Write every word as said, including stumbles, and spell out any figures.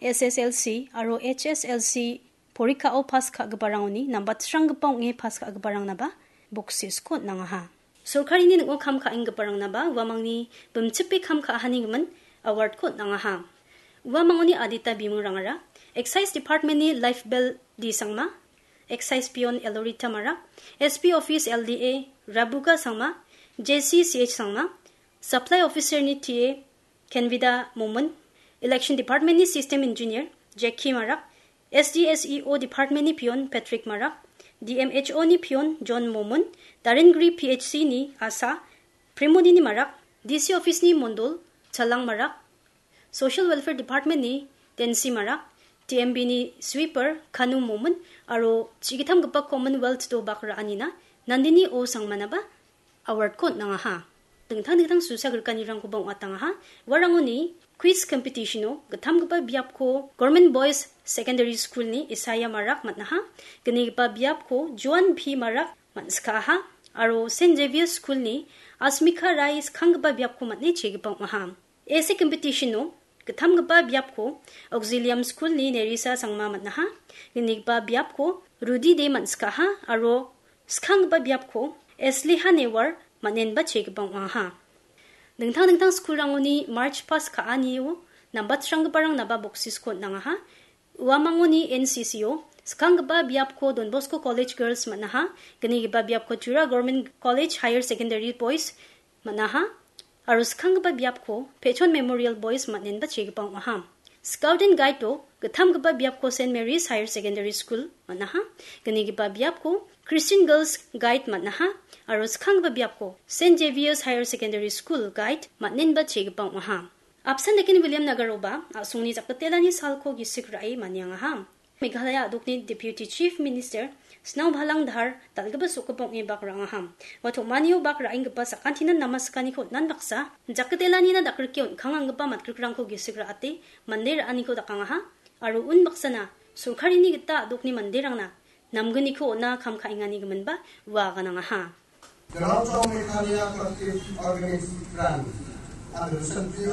S S L C aro H S L C porika o pass ka gabarangoni number thrang gapong nge pass ka gabarang na ba boksis ko nanga ha sorkari ni ngo kham ka ing gabarang na ba wamangni bumchipi kham ka hani gman award ko nanga ha wamangoni adita bimung rangara excise department ni life bell di sangma excise pion elorita mara S P office L D A rabuga sangma J C C H sangma supply officer ni T A Kenvida Momon election department ni system engineer Jackie Marak S D S E O department ni pion Patrick Marak D M H O ni pion John Momon Darengri P H C ni Asa Primodi ni Marak D C office ni Mondol Chalang Marak social welfare department ni Tensi Marak T M B ni sweeper Kanu Momon aro chigitham gapa commonwealth to bakra anina Nandini o sangmana ba award ko nanga ha dengthang dengthang susa gerkani rang ko bang atanga ha warangoni quiz competition no gatham gapa biap ko government boys secondary school ni Isaya Marak matna ha gani gapa biap ko Joan P Marak manska ha aro Saint Xavier school ni Asmika Rai khang gapa biap ko matni chegi bang ha ese competition no gatham gapa biap ko auxilium school ni Nerisa sangma matna ha gani gapa biap ko Rudy de manska ha aro skhang gapa biap ko Esli Hanewar manen ba cheg bang ha dengthang dengthang school rangoni march pass ka aniu number thrang parang naba boxes ko nanga ha uamangoni N C C O skang ba biap ko Don Bosco College girls manaha gani ba biap ko Tura Government College Higher Secondary Boys manaha aro skang ba biap ko Pechon Memorial Boys manen ba cheg bang ha Scout and Guide to gatham ba biap ko Saint Mary's Higher Secondary School manaha gani ba biap ko Christian Girls Guide manaha aro skhang ba biap ko Saint Xavier's Higher Secondary School Guide manen ba cheg bang ha absan lekin William Nagaroba asungni jakatela ni salko gisik rai manyang ha Meghalaya adukni Deputy Chief Minister Snaw Bhalang Dhar talgaba sukapong e bakrang ha wato maniyo bakra ing pa sakantinan namaskani ko nan baksa jakatela ni na dakrkyon khangang pa matkrkrang ko gisik ra ate mandir ani ko dakang ha aro un baksana surkari ni gita adukni mandirang na namgani ko na kham khaingani gman ba wa ganang ha The Round Meghalaya Collective Organized Brand and recently